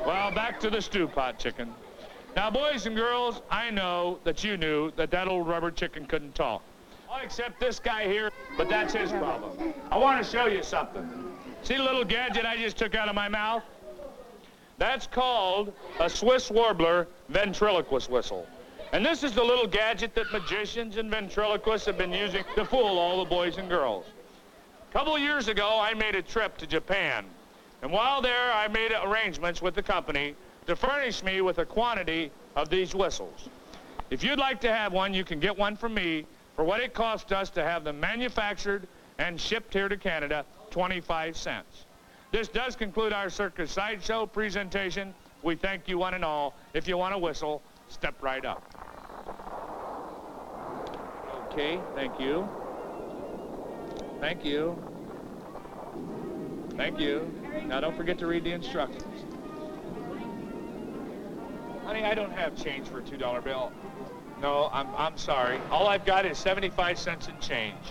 Well, back to the stew pot chicken. Now, boys and girls, I know that you knew that that old rubber chicken couldn't talk. All except this guy here, but that's his problem. I want to show you something. See the little gadget I just took out of my mouth? That's called a Swiss Warbler ventriloquist whistle. And this is the little gadget that magicians and ventriloquists have been using to fool all the boys and girls. A couple of years ago, I made a trip to Japan. And while there, I made arrangements with the company to furnish me with a quantity of these whistles. If you'd like to have one, you can get one from me for what it cost us to have them manufactured and shipped here to Canada, 25 cents. This does conclude our Circus Sideshow presentation. We thank you one and all. If you want to whistle, step right up. Okay, thank you. Thank you. Thank you. Now don't forget to read the instructions. Honey, I don't have change for a $2 bill. No, I'm sorry. All I've got is 75 cents in change.